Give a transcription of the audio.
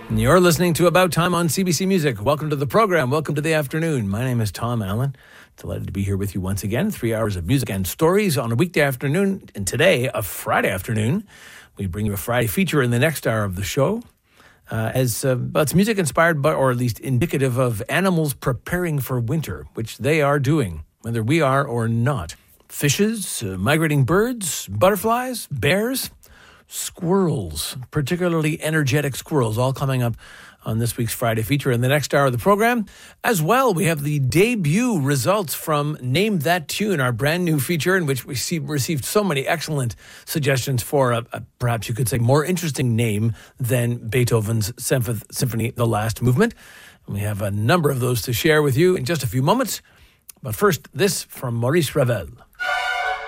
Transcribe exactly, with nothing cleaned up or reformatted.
You're listening to About Time on C B C Music. Welcome to the program. Welcome to the afternoon. My name is Tom Allen. Delighted to be here with you once again. Three hours of music and stories on a weekday afternoon. And today, a Friday afternoon. We bring you a Friday feature in the next hour of the show. Uh, as uh, well, it's music inspired by, or at least indicative of, animals preparing for winter, which they are doing, whether we are or not. Fishes, uh, migrating birds, butterflies, bears, squirrels, particularly energetic squirrels, all coming up on this week's Friday feature in the next hour of the program. As well, we have the debut results from Name That Tune, our brand new feature in which we see, received so many excellent suggestions for a, a, perhaps you could say, more interesting name than Beethoven's Symph- Symphony, The Last Movement. And we have a number of those to share with you in just a few moments. But first, this from Maurice Ravel.